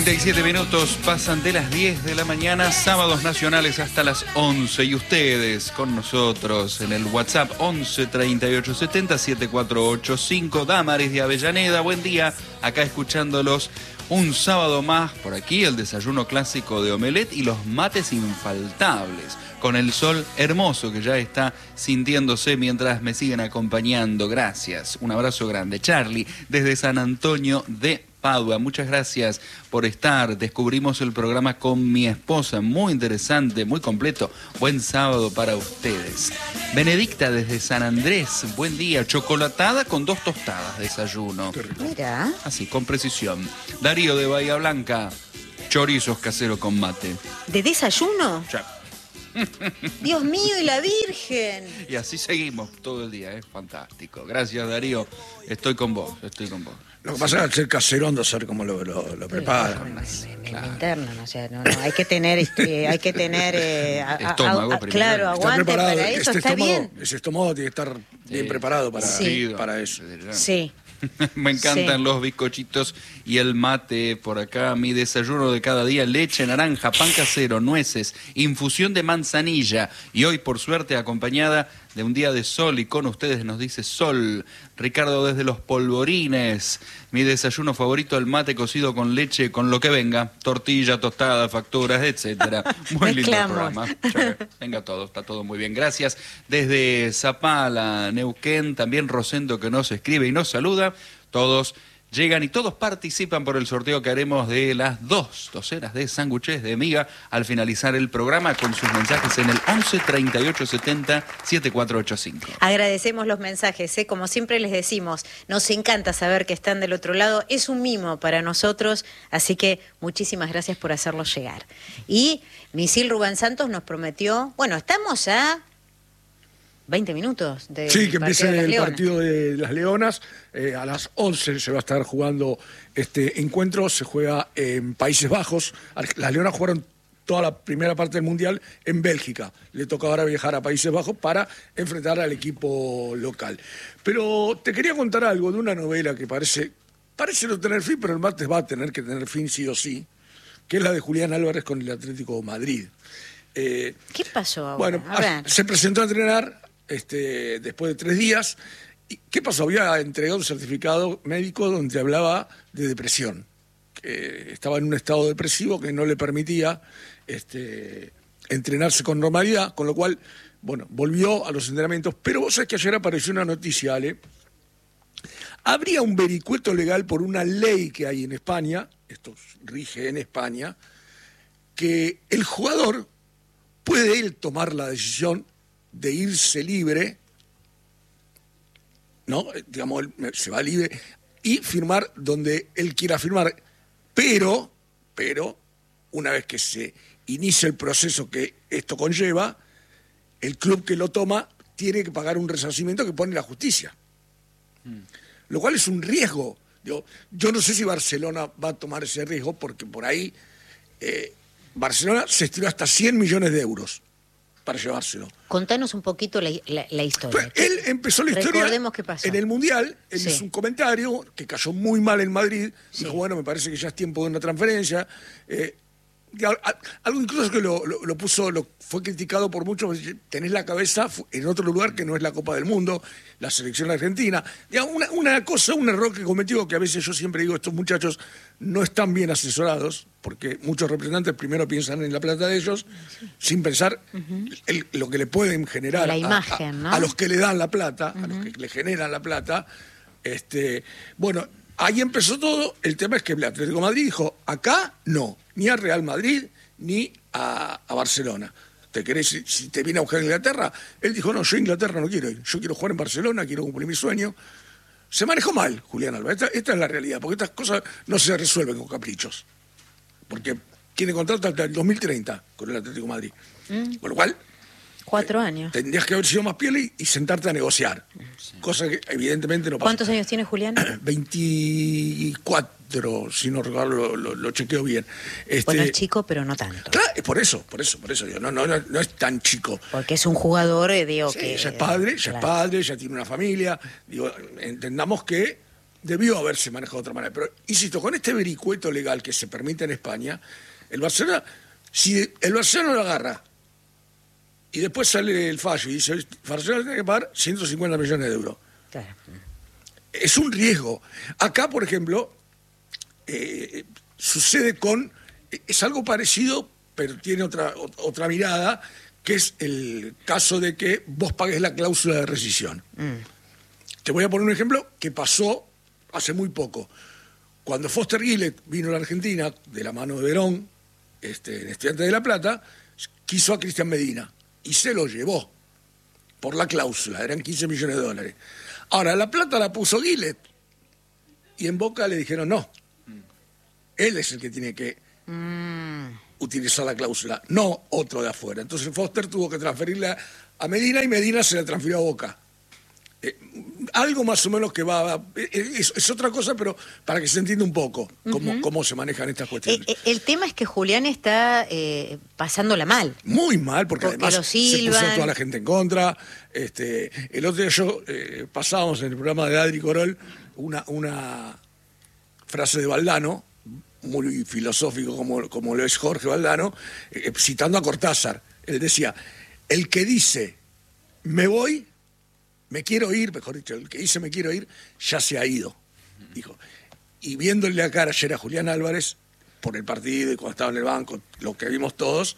37 minutos pasan de las 10 de la mañana, sábados nacionales hasta las 11. Y ustedes con nosotros en el WhatsApp 11 38 70 7485. Damaris de Avellaneda, buen día. Acá escuchándolos un sábado más por aquí, el desayuno clásico de omelette y los mates infaltables. Con el sol hermoso que ya está sintiéndose mientras me siguen acompañando. Gracias. Un abrazo grande. Charlie, desde San Antonio de Padua. Muchas gracias por estar. Descubrimos el programa con mi esposa. Muy interesante, muy completo. Buen sábado para ustedes. Benedicta desde San Andrés. Buen día. Chocolatada con 2 tostadas. Desayuno. Mira. Así, con precisión. Darío de Bahía Blanca. Chorizos caseros con mate. ¿De desayuno? Ya. Dios mío y la Virgen. Y así seguimos todo el día, es fantástico. Gracias, Darío. Estoy con vos. Lo que pasa es que al ser casero ando a saber cómo lo prepara. Claro. Interno, no, o sea, no, hay que tener estómago primero. Claro, aguante para eso, está bien. Ese estómago tiene que estar bien preparado para eso. Sí. Me encantan los bizcochitos y el mate por acá. Mi desayuno de cada día: leche, naranja, pan casero, nueces, infusión de manzanilla. Y hoy, por suerte, acompañada de un día de sol. Y con ustedes nos dice Sol. Ricardo desde Los Polvorines. Mi desayuno favorito: el mate cocido con leche, con lo que venga. Tortilla, tostada, facturas, etcétera. Muy lindo el programa. Venga todo, está todo muy bien. Gracias. Desde Zapala, Neuquén, también Rosendo, que nos escribe y nos saluda. Todos llegan y todos participan por el sorteo que haremos de las 2 docenas de sándwiches de miga al finalizar el programa, con sus mensajes en el 11 38 70 7485. Agradecemos los mensajes, como siempre les decimos, nos encanta saber que están del otro lado, es un mimo para nosotros, así que muchísimas gracias por hacerlos llegar. Y Misil Rubén Santos nos prometió, bueno, estamos a 20 minutos de sí, que empiece el partido de las Leonas. A las 11 se va a estar jugando este encuentro. Se juega en Países Bajos. Las Leonas jugaron toda la primera parte del Mundial en Bélgica. Le toca ahora viajar a Países Bajos para enfrentar al equipo local. Pero te quería contar algo de una novela que parece no tener fin, pero el martes va a tener que tener fin sí o sí, que es la de Julián Álvarez con el Atlético de Madrid. ¿Qué pasó ahora? Bueno, se presentó a entrenar después de 3 días. ¿Y qué pasó? Había entregado un certificado médico donde hablaba de depresión, que estaba en un estado depresivo que no le permitía entrenarse con normalidad, con lo cual, bueno, volvió a los entrenamientos. Pero vos sabés que ayer apareció una noticia, Ale. Habría un vericueto legal por una ley que hay en España, esto rige en España, que el jugador puede él tomar la decisión de irse libre, ¿no? Digamos, él se va libre y firmar donde él quiera firmar, pero, una vez que se inicia el proceso que esto conlleva, el club que lo toma tiene que pagar un resarcimiento que pone la justicia. Lo cual es un riesgo. Yo no sé si Barcelona va a tomar ese riesgo, porque por ahí Barcelona se estiró hasta 100 millones de euros para llevárselo. Contanos un poquito la historia. Pues él empezó la historia. Recordemos qué pasó. En el Mundial. Él hizo un comentario que cayó muy mal en Madrid. Sí. Dijo, bueno, me parece que ya es tiempo de una transferencia. Algo incluso que fue criticado por muchos. Tenés la cabeza en otro lugar que no es la Copa del Mundo, la selección argentina. Un error que cometió, que a veces yo siempre digo, estos muchachos no están bien asesorados, porque muchos representantes primero piensan en la plata de ellos, sin pensar lo que le pueden generar la imagen, ¿no? A los que le dan la plata, a los que le generan la plata. Bueno, ahí empezó todo. El tema es que el Atlético de Madrid dijo, acá no, ni a Real Madrid ni a Barcelona. ¿Te querés, si te viene a buscar Inglaterra? Él dijo, no, yo a Inglaterra no quiero ir, yo quiero jugar en Barcelona, quiero cumplir mi sueño. Se manejó mal, Julián Álvarez. Esta es la realidad, porque estas cosas no se resuelven con caprichos. Porque tiene contrato hasta el 2030 con el Atlético de Madrid. Con lo cual, 4 años. Tendrías que haber sido más piel y sentarte a negociar. Sí. Cosa que evidentemente no pasa. ¿Cuántos años tiene Julián? 24, si no recuerdo, lo chequeo bien. Bueno, es chico, pero no tanto. Claro, es por eso. Digo, no es tan chico. Porque es un jugador, sí, ya es padre, ya tiene una familia. Digo, entendamos que debió haberse manejado de otra manera. Pero, insisto, con este vericueto legal que se permite en España, el Barcelona, si el Barcelona lo agarra y después sale el fallo y dice, el Barcelona tiene que pagar 150 millones de euros. Claro. Es un riesgo. Acá, por ejemplo, sucede es algo parecido, pero tiene otra mirada, que es el caso de que vos pagues la cláusula de rescisión. Te voy a poner un ejemplo que pasó hace muy poco. Cuando Foster Gillett vino a la Argentina, de la mano de Verón, en Estudiantes de La Plata, quiso a Cristian Medina y se lo llevó por la cláusula, eran 15 millones de dólares. Ahora, la plata la puso Gillett y en Boca le dijeron no. Él es el que tiene que utilizar la cláusula, no otro de afuera. Entonces Foster tuvo que transferirla a Medina y Medina se la transfirió a Boca. Algo más o menos que es otra cosa, pero para que se entienda un poco cómo se manejan estas cuestiones. El tema es que Julián está pasándola mal. Muy mal, porque además se puso a toda la gente en contra. El otro día pasábamos en el programa de Adri Corol una frase de Valdano, muy filosófico como lo es Jorge Valdano, citando a Cortázar. Él decía, el que dice me voy, me quiero ir, mejor dicho, el que dice me quiero ir, ya se ha ido, dijo. Y viéndole la cara ayer a Julián Álvarez, por el partido y cuando estaba en el banco, lo que vimos todos,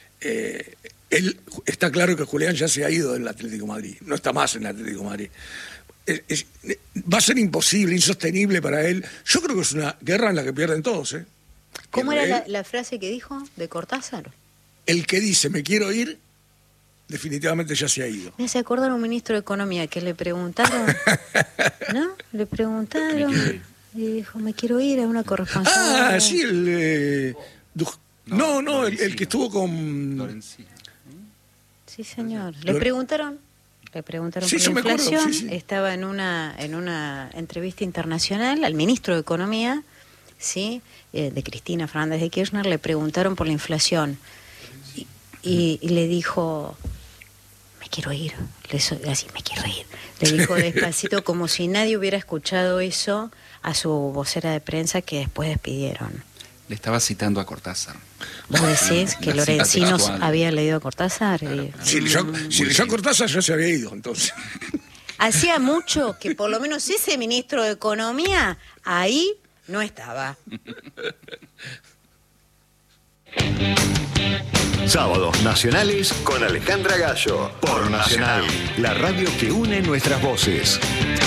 él está claro que Julián ya se ha ido del Atlético de Madrid, no está más en el Atlético de Madrid. Va a ser imposible, insostenible para él. Yo creo que es una guerra en la que pierden todos. ¿Cómo era la frase que dijo de Cortázar? El que dice me quiero ir, definitivamente ya se ha ido. Me hace acordar a un ministro de Economía que le preguntaron, ¿no? Le preguntaron y dijo, me quiero ir a una corresponsal. Sí, el que estuvo con... Lorenzini. Sí, señor. Le preguntaron sí, por la inflación, acuerdo, sí. Estaba en una entrevista internacional al ministro de Economía, ¿sí? De Cristina Fernández de Kirchner, le preguntaron por la inflación y le dijo, me quiero ir, así, me quiero ir. Le dijo despacito, como si nadie hubiera escuchado eso, a su vocera de prensa que después despidieron. Le estaba citando a Cortázar. ¿Vos decís que Lorenzini había leído a Cortázar? Si leyó a Cortázar ya se había ido, entonces. Hacía mucho que por lo menos ese ministro de Economía ahí no estaba. Sábados nacionales con Alejandra Gallo. Por Nacional, la radio que une nuestras voces.